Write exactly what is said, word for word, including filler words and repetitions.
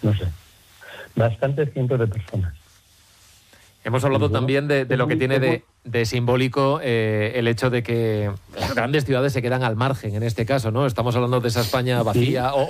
no sé, bastantes cientos de personas. Hemos hablado también de, de lo que tiene de, de simbólico eh, el hecho de que las grandes ciudades se quedan al margen en este caso, ¿no? Estamos hablando de esa España vacía, sí. o,